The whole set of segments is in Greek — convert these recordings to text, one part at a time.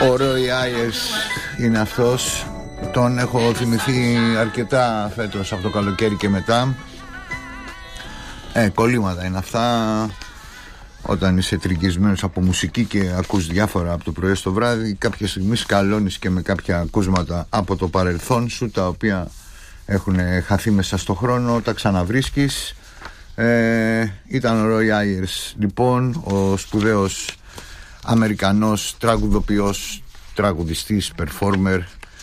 Ο Roy Ayers είναι αυτός. Τον έχω θυμηθεί αρκετά φέτος από το καλοκαίρι και μετά. Κολλήματα είναι αυτά. Όταν είσαι τριγγισμένος από μουσική και ακούς διάφορα από το πρωί στο βράδυ, κάποια στιγμή σκαλώνεις και με κάποια ακούσματα από το παρελθόν σου, τα οποία έχουν χαθεί μέσα στο χρόνο, τα ξαναβρίσκεις. Ήταν ο Roy Ayers λοιπόν, ο σπουδαίος Αμερικανός τραγουδοποιός, τραγουδιστής, performer,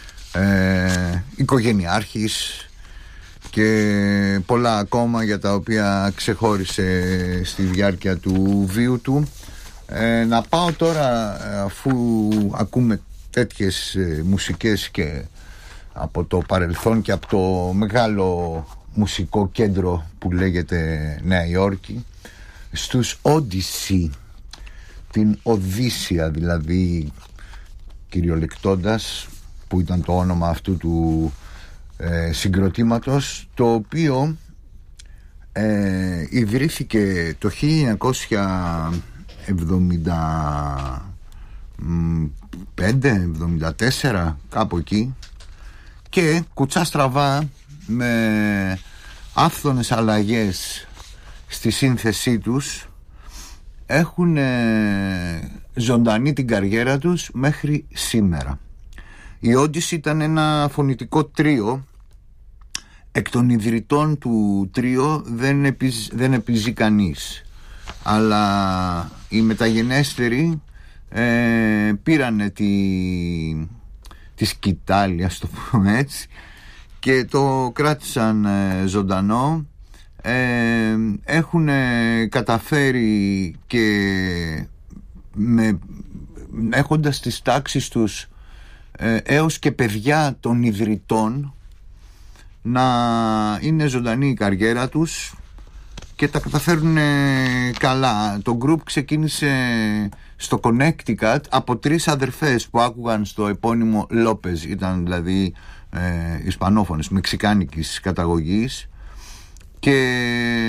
οικογενειάρχης και πολλά ακόμα, για τα οποία ξεχώρισε στη διάρκεια του βίου του. Να πάω τώρα, αφού ακούμε τέτοιες μουσικές και από το παρελθόν και από το μεγάλο μουσικό κέντρο που λέγεται Νέα Υόρκη, στους Odyssey, την Οδύσσια δηλαδή κυριολεκτώντας, που ήταν το όνομα αυτού του συγκροτήματος, το οποίο ιδρύθηκε το 1975-74, κάπου εκεί, και κουτσά στραβά, με άφθονες αλλαγές στη σύνθεσή τους, έχουν ζωντανή την καριέρα τους μέχρι σήμερα. Η Odyssey ήταν ένα φωνητικό τρίο. Εκ των ιδρυτών του τρίο δεν επιζεί κανείς, αλλά οι μεταγενέστεροι πήρανε τη σκητάλη, ας το πούμε έτσι, και το κράτησαν ζωντανό. Έχουν καταφέρει και έχοντας τις τάξεις τους έως και παιδιά των ιδρυτών να είναι ζωντανή η καριέρα τους και τα καταφέρουν καλά. Το group ξεκίνησε στο Connecticut από 3 αδερφές που άκουγαν στο επώνυμο Λόπεζ. Ήταν δηλαδή Ισπανόφωνες, μεξικάνικης καταγωγής, και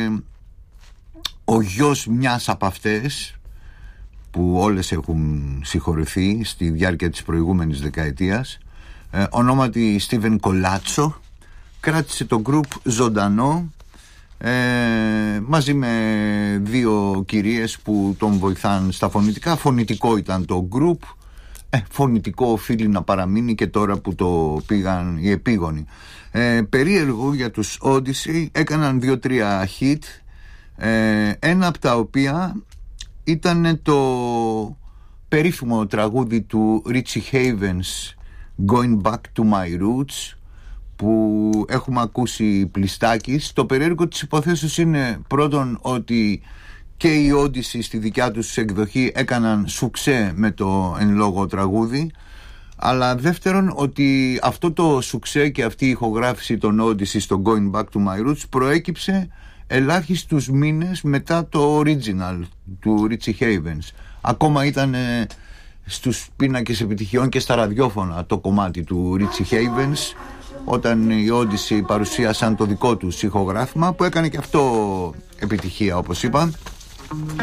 ο γιος μιας από αυτές, που όλες έχουν συγχωρηθεί στη διάρκεια της προηγούμενης δεκαετίας, ονόματι Στίβεν Κολάτσο, κράτησε το group ζωντανό, μαζί με 2 κυρίες που τον βοηθάν στα φωνητικά. Φωνητικό ήταν το group, φωνητικό οφείλει να παραμείνει και τώρα που το πήγαν οι επίγονοι. Περίεργο για τους Odyssey, έκαναν 2-3 hit, ένα από τα οποία ήταν το περίφημο τραγούδι του Richie Havens, Going Back to My Roots, που έχουμε ακούσει πλιστάκης. Το περίεργο της υποθέσεως είναι πρώτον ότι και οι Odyssey στη δικιά τους εκδοχή έκαναν σουξέ με το εν λόγω τραγούδι, αλλά δεύτερον ότι αυτό το σουξέ και αυτή η ηχογράφηση των Odyssey στο Going Back to My Roots προέκυψε ελάχιστους μήνες μετά το original του Richie Havens. Ακόμα ήταν στους πίνακες επιτυχιών και στα ραδιόφωνα το κομμάτι του Richie Havens, όταν οι Odyssey παρουσίασαν το δικό τους ηχογράφημα, που έκανε και αυτό επιτυχία, όπως είπα.